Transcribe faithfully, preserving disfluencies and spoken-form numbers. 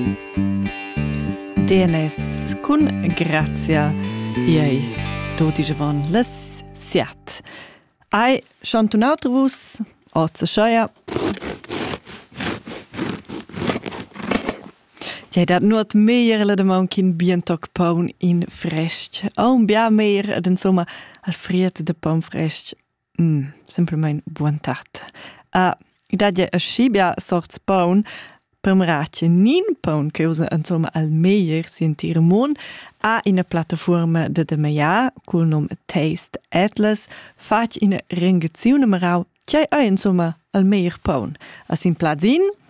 D N S cun Grazia ei dodici avon las siat. Ai schont un auter vus, ozza scheia. Ja, dat nuot meer la de mankin bientoc paun in frest. Oh, un bia meer ad insomma al friet de paun frest. Mm, simplement buontat. Uh, I dadje a scibia sorts paun per maratje nin paun che usa insomma al meier sentir mon a in a plataforma de de meia col nom Taste Atlas fac in a rengazione marau c'è insomma al meier paun. A sin plazin